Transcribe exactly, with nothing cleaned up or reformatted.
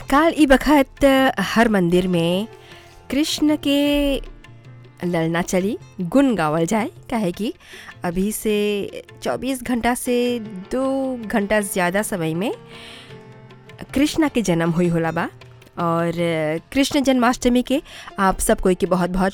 काल ई बखत हर मंदिर में कृष्ण के ललना चली गुण गावल जाए काहे कि अभी से चौबीस घंटा से दो घंटा ज़्यादा समय में कृष्ण के जन्म हुई होला बा। और कृष्ण जन्माष्टमी के आप सब कोई के बहुत बहुत